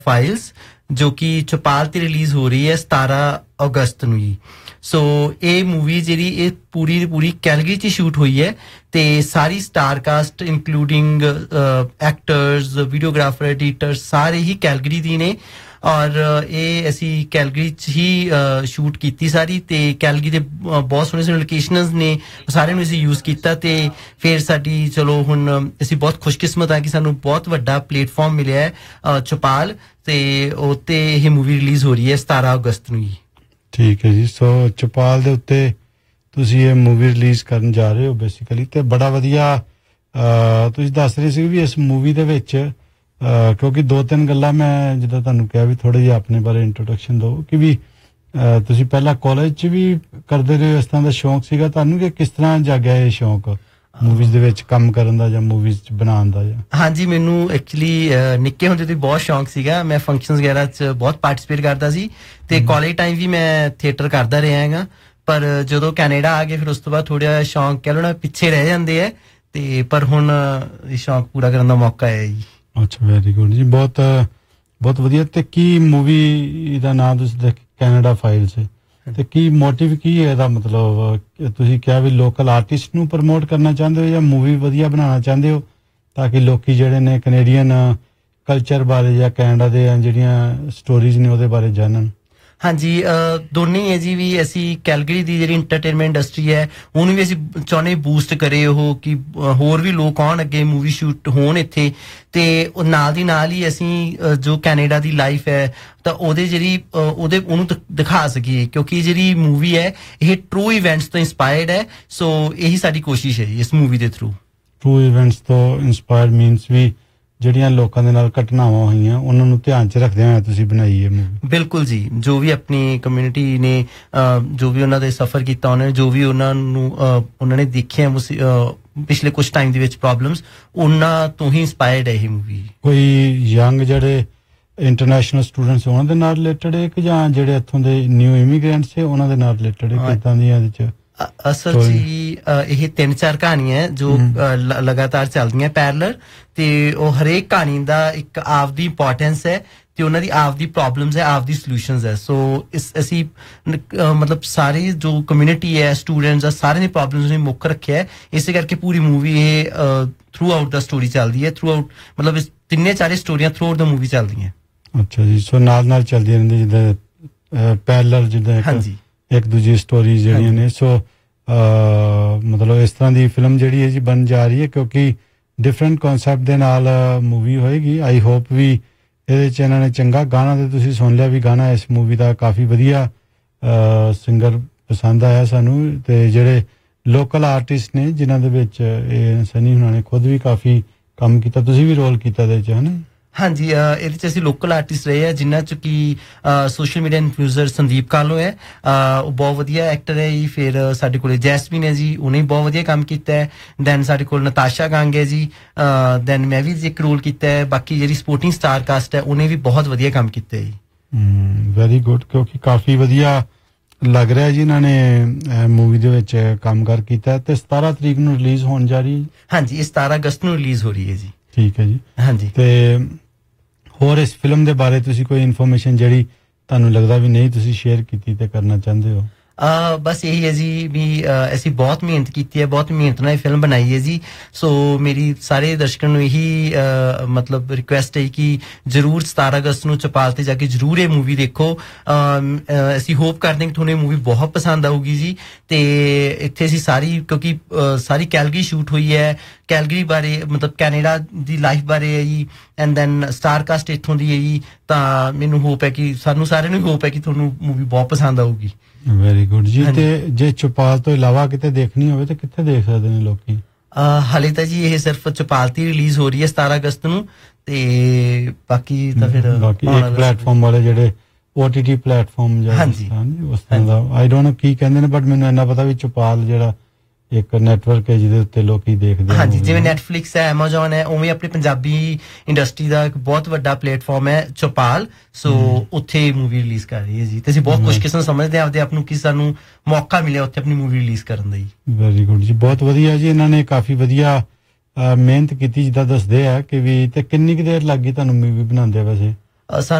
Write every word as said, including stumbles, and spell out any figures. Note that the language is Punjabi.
ਫਾਈਲਸ ਜੋ ਕਿ ਚੌਪਾਲ ਤੇ ਰਿਲੀਜ਼ ਹੋ ਰਹੀ ਹੈ ਸਤਾਰਾਂ ਅਗਸਤ ਨੂੰ ਜੀ ਸੋ ਇਹ ਮੂਵੀ ਜਿਹੜੀ ਇਹ ਪੂਰੀ ਦੀ ਪੂਰੀ ਕੈਲਗਰੀ 'ਚ ਸ਼ੂਟ ਹੋਈ ਹੈ ਤੇ ਸਾਰੀ star cast including actors videographer editor ਸਾਰੇ ਹੀ ਕੈਲਗਰੀ ਦੀ ਨੇ ਔਰ ਇਹ ਅਸੀਂ ਕੈਲਗਰੀ 'ਚ ਹੀ ਸ਼ੂਟ ਕੀਤੀ ਸਾਰੀ ਤੇ ਕੈਲਗਰੀ ਦੇ ਬਹੁਤ ਸੋਹਣੇ ਸੋਹਣੇ ਲੋਕੇਸ਼ਨਸ ਨੇ ਸਾਰਿਆਂ ਨੂੰ ਅਸੀਂ ਯੂਜ਼ ਕੀਤਾ ਤੇ ਫਿਰ ਸਾਡੀ ਚਲੋ ਹੁਣ ਅਸੀਂ ਬਹੁਤ ਖੁਸ਼ਕਿਸਮਤ ਹਾਂ ਕਿ ਸਾਨੂੰ ਬਹੁਤ ਵੱਡਾ ਪਲੇਟਫਾਰਮ ਮਿਲਿਆ ਹੈ ਚੌਪਾਲ ਤੇ ਉਹ ਤੇ ਇਹ ਮੂਵੀ ਰਿਲੀਜ਼ ਹੋ ਰਹੀ ਹੈ ਸਤਾਰਾਂ ਅਗਸਤ ਨੂੰ ਜੀ ਠੀਕ ਹੈ ਜੀ ਸੋ ਚੌਪਾਲ ਦੇ ਉੱਤੇ ਤੁਸੀਂ ਇਹ ਮੂਵੀ ਰਿਲੀਜ਼ ਕਰਨ ਜਾ ਰਹੇ ਹੋ ਬੇਸਿਕਲੀ ਤੇ ਬੜਾ ਵਧੀਆ ਤੁਸੀਂ ਦੱਸ ਰਹੇ ਸੀ ਵੀ ਇਸ ਮੂਵੀ ਦੇ ਵਿੱਚ ਕਿਉਂਕਿ ਦੋ ਤਿੰਨ ਗੱਲਾਂ ਮੈਂ ਜਿੱਦਾਂ ਤੁਹਾਨੂੰ ਕਿਹਾ ਵੀ ਥੋੜੇ ਜਿਹਾ ਆਪਣੇ ਬਾਰੇ ਇੰਟਰੋਡਕਸ਼ਨ ਦਿਓ ਕਿ ਵੀ ਤੁਸੀਂ ਪਹਿਲਾਂ ਕਾਲਜ 'ਚ ਵੀ ਕਰਦੇ ਰਹੇ ਇਸ ਤਰ੍ਹਾਂ ਦਾ ਸ਼ੌਂਕ ਸੀਗਾ ਤੁਹਾਨੂੰ ਕਿ ਕਿਸ ਤਰ੍ਹਾਂ ਜਾਗਿਆ ਇਹ ਸ਼ੌਂਕ ਮੂਵੀਜ਼ ਦੇ ਵਿੱਚ ਕੰਮ ਕਰਨ ਦਾ ਜਾਂ ਮੂਵੀਜ਼ ਬਣਾਉਣ ਦਾ ਜਾਂ ਹਾਂਜੀ ਮੈਨੂੰ ਐਕਚੁਅਲੀ ਨਿੱਕੇ ਹੁੰਦੇ ਤੋਂ ਬਹੁਤ ਸ਼ੌਂਕ ਸੀਗਾ ਮੈਂ ਫੰਕਸ਼ਨਸ ਵਗੈਰਾ 'ਚ ਬਹੁਤ ਪਾਰਟਿਸਿਪੇਟ ਕਰਦਾ ਸੀ ਤੇ ਕਾਲਜ ਟਾਈਮ ਵੀ ਮੈਂ ਥੀਏਟਰ ਕਰਦਾ ਰਿਹਾ ਹੈਗਾ ਪਰ ਜਦੋਂ ਕੈਨੇਡਾ ਆ ਗਏ ਫਿਰ ਉਸ ਤੋਂ ਬਾਅਦ ਥੋੜਾ ਸ਼ੌਂਕ ਕਹਿ ਲਓ ਨਾ ਪਿੱਛੇ ਰਹਿ ਜਾਂਦੇ ਆ ਤੇ ਪਰ ਹੁਣ ਇਹ ਸ਼ੌਂਕ ਪੂਰਾ ਕਰਨ ਦਾ ਮੌਕਾ ਆਇਆ ਜੀ ਅੱਛਾ ਵੈਰੀ ਗੁੱਡ ਜੀ ਬਹੁਤ ਬਹੁਤ ਵਧੀਆ ਤੇ ਕੀ ਮੂਵੀ ਦਾ ਨਾਮ ਤੁਸੀਂ ਦੇਖਿਆ ਕੈਨੇਡਾ ਫਾਈਲਸ ਤੇ ਕੀ ਮੋਟਿਵ ਕੀ ਹੈ ਇਹਦਾ ਮਤਲਬ ਤੁਸੀਂ ਕਿਹਾ ਵੀ ਲੋਕਲ ਆਰਟਿਸਟ ਨੂੰ ਪ੍ਰਮੋਟ ਕਰਨਾ ਚਾਹੁੰਦੇ ਹੋ ਜਾਂ ਮੂਵੀ ਵਧੀਆ ਬਣਾਉਣਾ ਚਾਹੁੰਦੇ ਹੋ ਤਾਂ ਕਿ ਲੋਕੀ ਜਿਹੜੇ ਨੇ ਕੈਨੇਡੀਅਨ ਕਲਚਰ ਬਾਰੇ ਜਾਂ ਕੈਨੇਡਾ ਦੇ ਜਿਹੜੀਆਂ ਸਟੋਰੀਜ਼ ਨੇ ਉਹਦੇ ਬਾਰੇ ਜਾਣਨ ਹਾਂਜੀ ਦੋਨੇ ਹੈ ਜੀ ਵੀ ਅਸੀਂ ਕੈਲਗਰੀ ਦੀ ਜਿਹੜੀ ਇੰਟਰਟੇਨਮੈਂਟ ਇੰਡਸਟਰੀ ਹੈ ਉਹਨੂੰ ਵੀ ਅਸੀਂ ਚਾਹੁੰਦੇ ਬੂਸਟ ਕਰੇ ਉਹ ਕਿ ਹੋਰ ਵੀ ਲੋਕ ਆਉਣ ਅੱਗੇ ਮੂਵੀ ਸ਼ੂਟ ਹੋਣ ਇੱਥੇ ਤੇ ਨਾਲ ਦੀ ਨਾਲ ਹੀ ਅਸੀਂ ਜੋ ਕੈਨੇਡਾ ਦੀ ਲਾਈਫ ਹੈ ਤਾਂ ਉਹਦੇ ਜਿਹੜੀ ਉਹਦੇ ਉਹਨੂੰ ਦਿਖਾ ਸਕੀਏ ਕਿਉਂਕਿ ਜਿਹੜੀ ਮੂਵੀ ਹੈ ਇਹ ਟਰੂ ਇਵੈਂਟਸ ਤੋਂ ਇੰਸਪਾਇਰਡ ਹੈ ਸੋ ਇਹੀ ਸਾਡੀ ਕੋਸ਼ਿਸ਼ ਹੈ ਇਸ ਮੂਵੀ ਦੇ ਥਰੂ ਟਰੂ ਇਵੈਂਟਸ ਤੋਂ ਇੰਸਪਾਇਰਡ ਮੀਨਸ ਵੀ ਜਿਹੜੀਆਂ ਲੋਕਾਂ ਦੇ ਨਾਲ ਘਟਨਾਵਾਂ ਹੋਈਆਂ ਉਹਨਾਂ ਨੂੰ ਧਿਆਨ 'ਚ ਰੱਖਦਿਆਂ ਹੋਇਆ ਤੁਸੀਂ ਬਣਾਈ ਹੈ ਮੂਵੀ ਬਿਲਕੁਲ ਜੀ ਜੋ ਵੀ ਆਪਣੀ ਕਮਿਊਨਿਟੀ ਨੇ ਜੋ ਵੀ ਉਹਨਾਂ ਦੇ ਸਫਰ ਕੀਤਾ ਉਹਨਾਂ ਨੇ ਜੋ ਵੀ ਉਹਨਾਂ ਨੂੰ ਉਹਨਾਂ ਨੇ ਦੇਖਿਆ ਪਿਛਲੇ ਕੁਝ ਟਾਈਮ ਦੇ ਵਿੱਚ ਪ੍ਰੋਬਲਮਸ ਉਹਨਾਂ ਤੋਂ ਹੀ ਇੰਸਪਾਇਰਡ ਹੈ ਇਹ ਮੂਵੀ ਕੋਈ ਯੰਗ ਜਿਹੜੇ ਇੰਟਰਨੈਸ਼ਨਲ ਸਟੂਡੈਂਟਸ ਉਹਨਾਂ ਦੇ ਨਾਲ ਰਿਲੇਟਡ ਹੈ ਕਿ ਜਾਂ ਜਿਹੜੇ ਇੱਥੋਂ ਦੇ ਨਿਊ ਇਮੀਗ੍ਰੈਂਟਸ ਹੈ ਉਹਨਾਂ ਦੇ ਨਾਲ ਰਿਲੇਟਡ ਹੈ ਕਿੱਦਾਂ ਦੀਆਂ ਇਹਦੇ 'ਚ ਅਸਲ ਜੀ ਇਹ ਤਿੰਨ ਚਾਰ ਕਹਾਣੀਆਂ ਜੋ ਲਗਾਤਾਰ ਚੱਲਦੀਆਂ ਪੈਰਲਰ ਤੇ ਉਹ ਹਰੇਕ ਕਹਾਣੀ ਦਾ ਇੱਕ ਆਪਦੀ ਇੰਪੋਰਟੈਂਸ ਹੈ ਤੇ ਉਹਨਾਂ ਦੀ ਆਪਦੀ ਪ੍ਰੋਬਲਮਸ ਹੈ ਆਪਦੀ ਸੋਲੂਸ਼ਨਸ ਹੈ ਸੋ ਇਸ ਅਸੀਂ ਮਤਲਬ ਸਾਰੀ ਜੋ ਕਮਿਊਨਿਟੀ ਹੈ ਸਟੂਡੈਂਟਸ ਆ ਸਾਰਿਆਂ ਦੀ ਪ੍ਰੋਬਲਮਸ ਨੂੰ ਮੁੱਖ ਰੱਖਿਆ ਹੈ ਇਸੇ ਕਰਕੇ ਪੂਰੀ ਮੂਵੀ ਇਹ ਥਰੂ ਆਊਟ ਦਾ ਸਟੋਰੀ ਚੱਲਦੀ ਹੈ ਥਰੂ ਆਊਟ ਮਤਲਬ ਤਿੰਨੇ ਚਾਰੇ ਸਟੋਰੀਆਂ ਥਰੂ ਆਊਟ ਦਾ ਮੂਵੀ ਚੱਲਦੀਆਂ ਅੱਛਾ ਜੀ ਸੋ ਨਾਲ ਨਾਲ ਚੱਲਦੀ ਰਹਿੰਦੀ ਜਿੱਦਾਂ ਪੈਰਲਰ ਜਿੱਦਾਂ ਹਾਂਜੀ ਇੱਕ ਦੂਜੀ ਸਟੋਰੀ ਜਿਹੜੀਆਂ ਨੇ ਸੋ ਮਤਲਬ ਇਸ ਤਰ੍ਹਾਂ ਦੀ ਫਿਲਮ ਜਿਹੜੀ ਹੈ ਜੀ ਬਣ ਜਾ ਰਹੀ ਹੈ ਕਿਉਂਕਿ ਡਿਫਰੈਂਟ ਕਨਸੈਪਟ ਦੇ ਨਾਲ ਮੂਵੀ ਹੋਏਗੀ ਆਈ ਹੋਪ ਵੀ ਇਹਦੇ 'ਚ ਇਹਨਾਂ ਨੇ ਚੰਗਾ ਗਾਣਾ ਤੇ ਤੁਸੀਂ ਸੁਣ ਲਿਆ ਵੀ ਗਾਣਾ ਇਸ ਮੂਵੀ ਦਾ ਕਾਫੀ ਵਧੀਆ ਸਿੰਗਰ ਪਸੰਦ ਆਇਆ ਸਾਨੂੰ ਤੇ ਜਿਹੜੇ ਲੋਕਲ ਆਰਟਿਸਟ ਨੇ ਜਿਨ੍ਹਾਂ ਦੇ ਵਿੱਚ ਇਹ ਸਨੀ ਹੁਣਾਂ ਨੇ ਖੁਦ ਵੀ ਕਾਫੀ ਕੰਮ ਕੀਤਾ ਤੁਸੀਂ ਵੀ ਰੋਲ ਕੀਤਾ ਇਹਦੇ 'ਚ ਹੈ ਨਾ ਹਾਂਜੀ ਇਹਦੇ 'ਚ ਅਸੀਂ ਲੋਕਲ ਆਰਟਿਸਟ ਰਹੇ ਆ ਜਿਨ੍ਹਾਂ 'ਚ ਕਿ ਸੋਸ਼ਲ ਮੀਡੀਆ ਇਨਫਲੂਐਂਸਰ ਸੰਦੀਪ ਕਾਲੋ ਹੈ ਉਹ ਬਹੁਤ ਵਧੀਆ ਐਕਟਰ ਹੈ ਜੀ ਫਿਰ ਸਾਡੇ ਕੋਲ ਜੈਸਮੀਨ ਹੈ ਜੀ ਉਹਨੇ ਬਹੁਤ ਵਧੀਆ ਕੰਮ ਕੀਤਾ ਹੈ ਦੈਨ ਸਾਡੇ ਕੋਲ ਨਤਾਸ਼ਾ ਗੰਗ ਹੈ ਜੀ ਦੈਨ ਮੈਂ ਵੀ ਇੱਕ ਰੋਲ ਕੀਤਾ ਹੈ ਬਾਕੀ ਜਿਹੜੀ ਸਪੋਰਟਿੰਗ ਸਟਾਰ ਕਾਸਟ ਹੈ ਉਹਨੇ ਵੀ ਬਹੁਤ ਵਧੀਆ ਕੰਮ ਕੀਤਾ ਹੈ ਜੀ ਵੈਰੀ ਗੁੱਡ ਕਿਉਂਕਿ ਕਾਫੀ ਵਧੀਆ ਲੱਗ ਰਿਹਾ ਜੀ ਇਹਨਾਂ ਨੇ ਮੂਵੀ ਦੇ ਵਿੱਚ ਕੰਮ ਕਰ ਕੀਤਾ ਤੇ ਸਤਾਰਾਂ ਤਰੀਕ ਨੂੰ ਰਿਲੀਜ਼ ਹੋਣ ਜਾ ਰਹੀ ਹੈ ਹਾਂਜੀ ਇਹ ਸਤਾਰਾਂ ਅਗਸਤ ਨੂੰ ਰਿਲੀਜ਼ ਹੋ ਰਹੀ ਹੈ ਜੀ ਠੀਕ ਹੈ ਜੀ ਹਾਂਜੀ ਤੇ ਹੋਰ ਇਸ ਫਿਲਮ ਦੇ ਬਾਰੇ ਤੁਸੀਂ ਕੋਈ ਇਨਫੋਰਮੇਸ਼ਨ ਜਿਹੜੀ ਤੁਹਾਨੂੰ ਲੱਗਦਾ ਵੀ ਨਹੀਂ ਤੁਸੀਂ ਸ਼ੇਅਰ ਕੀਤੀ ਤੇ ਕਰਨਾ ਚਾਹੁੰਦੇ ਹੋ ਬਸ ਇਹੀ ਹੈ ਜੀ ਵੀ ਅਸੀਂ ਬਹੁਤ ਮਿਹਨਤ ਕੀਤੀ ਹੈ ਬਹੁਤ ਮਿਹਨਤ ਨਾਲ ਇਹ ਫਿਲਮ ਬਣਾਈ ਹੈ ਜੀ ਸੋ ਮੇਰੀ ਸਾਰੇ ਦਰਸ਼ਕਾਂ ਨੂੰ ਇਹੀ ਮਤਲਬ ਰਿਕੁਐਸਟ ਹੈ ਕਿ ਜ਼ਰੂਰ ਸਤਾਰਾਂ ਅਗਸਤ ਨੂੰ ਚੌਪਾਲ ਤੇ ਜਾ ਕੇ ਜ਼ਰੂਰ ਇਹ ਮੂਵੀ ਦੇਖੋ ਅਸੀਂ ਹੋਪ ਕਰਦੇ ਹਾਂ ਕਿ ਤੁਹਾਨੂੰ ਇਹ ਮੂਵੀ ਬਹੁਤ ਪਸੰਦ ਆਊਗੀ ਜੀ ਤੇ ਇੱਥੇ ਅਸੀਂ ਸਾਰੀ ਕਿਉਂਕਿ ਸਾਰੀ ਕੈਲਗਰੀ ਸ਼ੂਟ ਹੋਈ ਹੈ ਕੈਲਗਰੀ ਬਾਰੇ ਮਤਲਬ ਕੈਨੇਡਾ ਦੀ ਲਾਈਫ ਬਾਰੇ ਹੈ ਜੀ ਐਂਡ ਦੈਨ ਸਟਾਰ ਕਾਸਟ ਇੱਥੋਂ ਦੀ ਹੈ ਜੀ ਤਾਂ ਮੈਨੂੰ ਹੋਪ ਹੈ ਕਿ ਸਾਨੂੰ ਸਾਰਿਆਂ ਨੂੰ ਹੋਪ ਹੈ ਕਿ ਤੁਹਾਨੂੰ ਮੂਵੀ ਬਹੁਤ ਪਸੰਦ ਆਊਗੀ ਵੈਰੀ ਗੁੱਡ ਜੀ ਤੇ ਜੇ ਚੌਪਾਲ ਤੋਂ ਇਲਾਵਾ ਕਿਤੇ ਦੇਖਣੀ ਹੋਵੇ ਤਾਂ ਕਿੱਥੇ ਦੇਖ ਸਕਦੇ ਨੇ ਲੋਕੀ ਹਾਲੇ ਤਾਂ ਜੀ ਇਹ ਸਿਰਫ ਚੌਪਾਲ ਤੇ ਰਿਲੀਜ਼ ਹੋ ਰਹੀ ਹੈ ਸਤਾਰਾਂ ਅਗਸਤ ਨੂੰ ਤੇ ਬਾਕੀ ਤਾਂ ਫਿਰ ਬਾਕੀ ਇੱਕ ਪਲੇਟਫਾਰਮ ਵਾਲੇ ਜਿਹੜੇ ਓਟੀਟੀ ਪਲੇਟਫਾਰਮ ਜਾਂ ਹਾਂਜੀ ਉਸ ਤਰ੍ਹਾਂ ਦਾ ਆਈ ਡੋਨਟ ਨੋ ਕੀ ਕਹਿੰਦੇ ਨੇ ਬਟ ਮੈਨੂੰ ਇੰਨਾ ਪਤਾ ਵੀ ਚੌਪਾਲ ਜਿਹੜਾ ਇੱਕ ਨੈਟਵਰਕ ਹੈ ਜਿਹਦੇ ਉੱਤੇ ਲੋਕੀ ਦੇਖਦੇ ਹਾਂਜੀ ਜਿਵੇਂ ਨੈਟਫਲਿਕਸ ਹੈ ਐਮਾਜ਼ਨ ਹੈ ਉਵੇਂ ਆਪਣੀ ਪੰਜਾਬੀ ਇੰਡਸਟਰੀ ਦਾ ਇੱਕ ਬਹੁਤ ਵੱਡਾ ਪਲੇਟਫਾਰਮ ਹੈ ਚੌਪਾਲ ਸੋ ਉੱਥੇ ਮੂਵੀ ਰਿਲੀਜ਼ ਕਰ ਰਹੀ ਹੈ ਜੀ ਤੇ ਅਸੀਂ ਬਹੁਤ ਖੁਸ਼ਕਿਸਮਤ ਸਮਝਦੇ ਹਾਂ ਆਪਦੇ ਆਪ ਨੂੰ ਕਿ ਸਾਨੂੰ ਮੌਕਾ ਮਿਲਿਆ ਉੱਥੇ ਆਪਣੀ ਮੂਵੀ ਰਿਲੀਜ਼ ਕਰਨ ਦਾ ਜੀ ਵੈਰੀ ਗੁੱਡ ਜੀ ਬਹੁਤ ਵਧੀਆ ਜੀ ਇਹਨਾਂ ਨੇ ਕਾਫੀ ਵਧੀਆ ਮਿਹਨਤ ਕੀਤੀ ਜਿੱਦਾਂ ਦੱਸਦੇ ਆ ਕਿ ਵੀ ਤੇ ਕਿੰਨੀ ਕੁ ਦੇਰ ਲੱਗੀ ਤੁਹਾਨੂੰ ਮੂਵੀ ਬਣਾਉਂਦੇ ਵੈਸੇ ਅ,